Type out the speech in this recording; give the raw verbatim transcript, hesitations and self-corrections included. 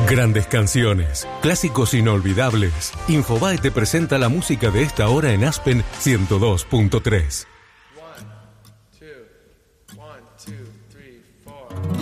Grandes canciones, clásicos inolvidables. Infobae te presenta la música de esta hora en Aspen ciento dos punto tres. One, two, one, two, three, four.